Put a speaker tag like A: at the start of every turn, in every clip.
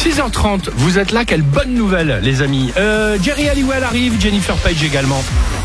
A: 6h30, vous êtes là, quelle bonne nouvelle les amis. Jerry Halliwell arrive, Jennifer Page également.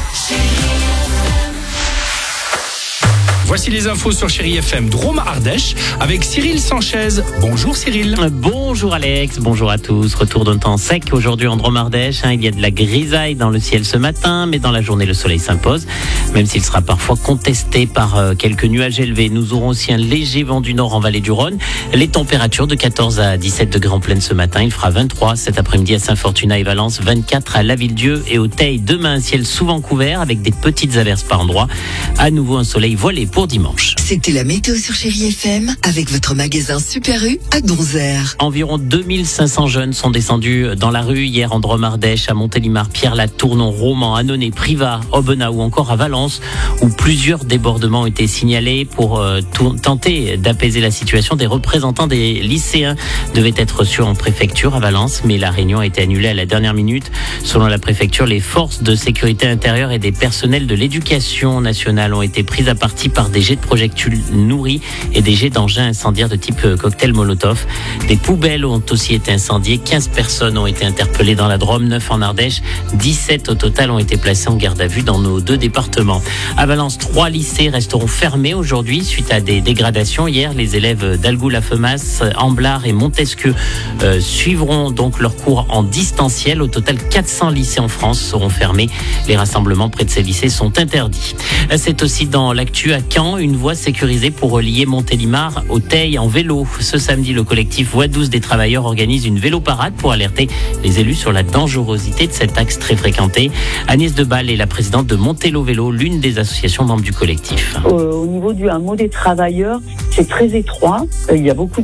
A: Voici les infos sur Chérie FM Drôme-Ardèche avec Cyril Sanchez. Bonjour Cyril.
B: Bonjour Alex, bonjour à tous. Retour d'un temps sec aujourd'hui en Drôme-Ardèche. Il y a de la grisaille dans le ciel ce matin, mais dans la journée le soleil s'impose, même s'il sera parfois contesté par quelques nuages élevés. Nous aurons aussi un léger vent du nord en vallée du Rhône. Les températures de 14 à 17 degrés en pleine ce matin. Il fera 23 cet après-midi à Saint-Fortuna et Valence, 24 à Lavilledieu et au Teil. Demain, un ciel souvent couvert avec des petites averses par endroits. À nouveau un soleil voilé pour dimanche.
C: C'était la météo sur Chérie FM avec votre magasin Super U à Donzère.
B: Environ 2500 jeunes sont descendus dans la rue hier en Drôme-Ardèche, à Montélimar, Pierre-la-Tournon, Romans, Annonay, Privas, Aubenas ou encore à Valence, où plusieurs débordements ont été signalés pour tenter d'apaiser la situation. Des représentants des lycéens devaient être reçus en préfecture à Valence, mais la réunion a été annulée à la dernière minute. Selon la préfecture, les forces de sécurité intérieure et des personnels de l'éducation nationale ont été prises à partie par des jets de projectiles nourris et des jets d'engins incendiaires de type cocktail Molotov. Des poubelles ont aussi été incendiées. 15 personnes ont été interpellées dans la Drôme, 9 en Ardèche. 17 au total ont été placées en garde à vue dans nos deux départements. À Valence, 3 lycées resteront fermés aujourd'hui suite à des dégradations. Hier, les élèves d'Algou-la-Femasse, Amblard et Montesquieu suivront donc leurs cours en distanciel. Au total, 400 lycées en France seront fermés. Les rassemblements près de ces lycées sont interdits. C'est aussi dans l'actu à Caen, une voie sécurisée pour relier Montélimar au Teil en vélo. Ce samedi, le collectif Voie 12 des travailleurs organise une vélo-parade pour alerter les élus sur la dangerosité de cet axe très fréquenté. Agnès Debal est la présidente de Montélo Vélo, l'une des associations membres du collectif.
D: Au niveau du hameau des travailleurs, c'est très étroit. Il y a beaucoup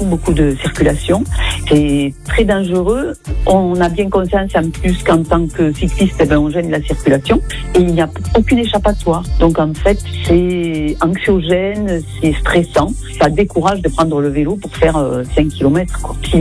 D: de circulation. C'est très dangereux. On a bien conscience en plus qu'en tant que cycliste, on gêne la circulation et il n'y a aucune échappatoire. Donc en fait, c'est anxiogène, c'est stressant. Ça décourage de prendre le vélo pour faire 5 km.